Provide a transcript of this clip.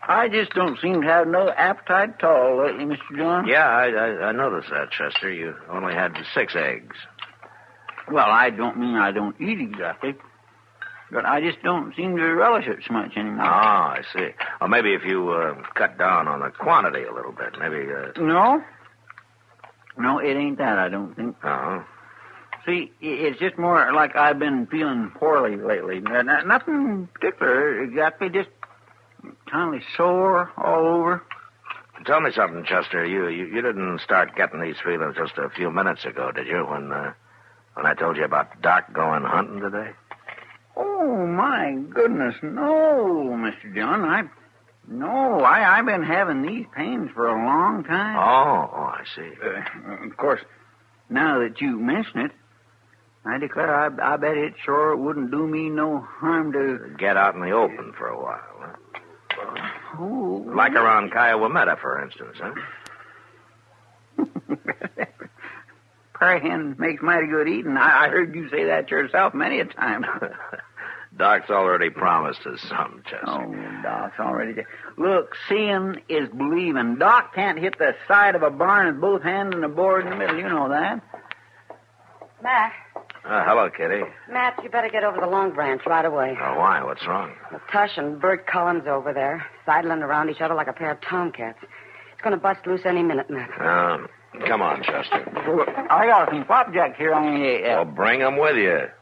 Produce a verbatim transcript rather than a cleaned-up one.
I just don't seem to have no appetite at all lately, Mister John. Yeah, I, I, I noticed that, Chester. You only had six eggs. Well, I don't mean I don't eat exactly, but I just don't seem to relish it so much anymore. Ah, I see. Or maybe if you uh, cut down on the quantity a little bit, maybe... Uh... No. No, it ain't that, I don't think. Oh. See, it's just more like I've been feeling poorly lately. Nothing particular, exactly, just kind of sore all over. Tell me something, Chester. You, you you didn't start getting these feelings just a few minutes ago, did you, when uh, when I told you about Doc going hunting today? Oh, my goodness, no, Mister John. I, no, I, I've been having these pains for a long time. Oh, oh I see. Uh, of course, now that you mention it, I declare I, I bet it sure wouldn't do me no harm to... Get out in the open for a while, huh? Oh. Like around Kiowa Meta, for instance, huh? Prairie hen makes mighty good eating. I, I heard you say that yourself many a time. Doc's already promised us some, Chester. Oh, Doc's already... Look, seeing is believing. Doc can't hit the side of a barn with both hands and a board in the middle. You know that. Matt. Uh, hello, Kitty. Matt, you better get over the Long Branch right away. Oh, why? What's wrong? Well, Tush and Bert Collins over there, sidling around each other like a pair of tomcats. It's going to bust loose any minute, Matt. Um, come on, Chester. I got some flapjacks here on the... Uh... Well, bring them with you.